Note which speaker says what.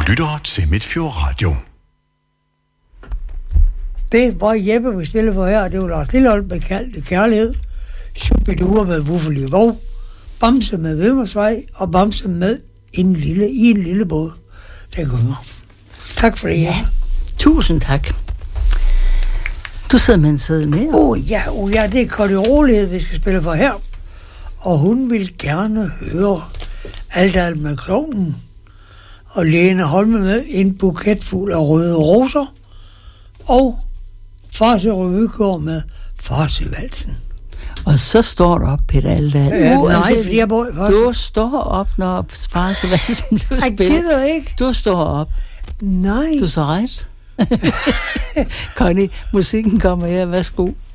Speaker 1: lytter til Midtfjord Radio.
Speaker 2: Det var Jeppe, vi spillede for her, det var Lars Lilleholdt med Kaldte Kærlighed, Shubidua med Wuffeli Vov, Bamse med Vimmersvej og Bamse med en lille båd. Den kommer. Tak for det, Jeppe.
Speaker 3: Tusind tak. Du sidder med en seddel mere.
Speaker 2: Ja, det er Kotte Rolighed, vi skal spille for her. Og hun vil gerne høre Aldal med Klovnen og Lene Holme med en buket fuld af røde roser og Farse Revygård med Farsevalsen.
Speaker 3: Og så står der op, Peter Aldal.
Speaker 2: Fordi jeg bor i Farse.
Speaker 3: Du står op, når Farsevalsen bliver spillet.
Speaker 2: Jeg gider ikke.
Speaker 3: Du står op.
Speaker 2: Nej.
Speaker 3: Du så ret. Connie, musikken kommer her. Værsgo.